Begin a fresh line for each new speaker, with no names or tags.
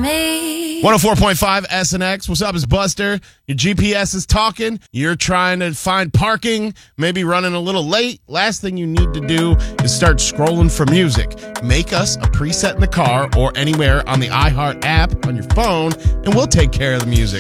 me.
104.5 SNX. What's up? It's Buster. Your GPS is talking. You're trying to find parking, maybe running a little late. Last thing you need to do is start scrolling for music. Make us a preset in the car or anywhere on the iHeart app on your phone, and we'll take care of the music.